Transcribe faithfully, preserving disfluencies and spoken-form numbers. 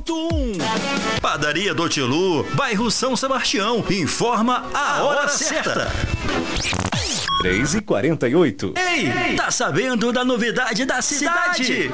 Posto um. Padaria do Tilu, bairro São Sebastião. Informa a hora certa. três e quarenta e oito. Ei, tá sabendo da novidade da cidade?